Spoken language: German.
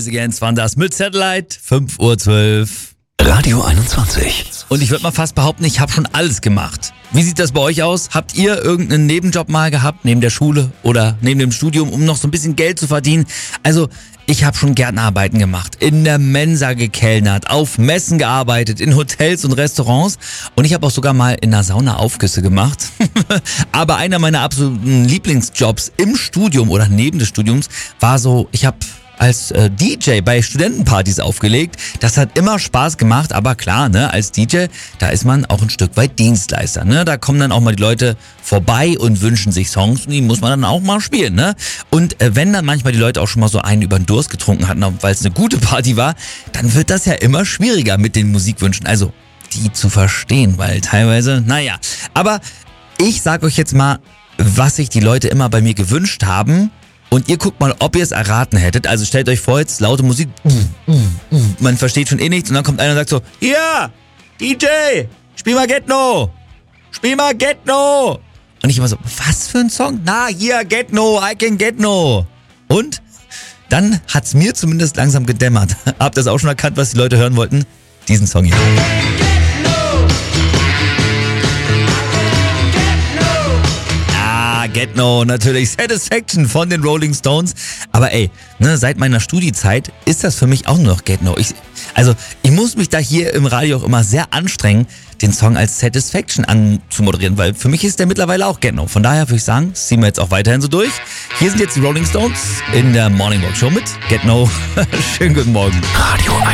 Rise Against waren das mit Satellite, 5:12 Uhr. Radio 21. Und ich würde mal fast behaupten, ich habe schon alles gemacht. Wie sieht das bei euch aus? Habt ihr irgendeinen Nebenjob mal gehabt, neben der Schule oder neben dem Studium, um noch so ein bisschen Geld zu verdienen? Also, ich habe schon Gärtnerarbeiten gemacht, in der Mensa gekellnert, auf Messen gearbeitet, in Hotels und Restaurants und ich habe auch sogar mal in der Sauna Aufgüsse gemacht. Aber einer meiner absoluten Lieblingsjobs im Studium oder neben des Studiums war so, ich habe als DJ bei Studentenpartys aufgelegt. Das hat immer Spaß gemacht, aber klar, ne, als DJ, da ist man auch ein Stück weit Dienstleister, ne? Da kommen dann auch mal die Leute vorbei und wünschen sich Songs und die muss man dann auch mal spielen, ne? Und wenn dann manchmal die Leute auch schon mal so einen über den Durst getrunken hatten, weil es eine gute Party war, dann wird das ja immer schwieriger mit den Musikwünschen, also die zu verstehen, weil teilweise, naja. Aber ich sag euch jetzt mal, was sich die Leute immer bei mir gewünscht haben. Und ihr guckt mal, ob ihr es erraten hättet. Also stellt euch vor, jetzt laute Musik. Man versteht schon eh nichts. Und dann kommt einer und sagt so, ja, DJ, spiel mal Get No. Spiel mal Get No. Und ich immer so, was für ein Song? Na, hier, Get No, I can get no. Und dann hat's mir zumindest langsam gedämmert. Habt ihr das auch schon erkannt, was die Leute hören wollten? Diesen Song hier. Get No, natürlich Satisfaction von den Rolling Stones. Aber ey, ne, seit meiner Studiezeit ist das für mich auch nur noch Get No. Ich muss mich da hier im Radio auch immer sehr anstrengen, den Song als Satisfaction anzumoderieren, weil für mich ist der mittlerweile auch Get No. Von daher würde ich sagen, ziehen wir jetzt auch weiterhin so durch. Hier sind jetzt die Rolling Stones in der Morning Walk Show mit Get No. Schönen guten Morgen. Radio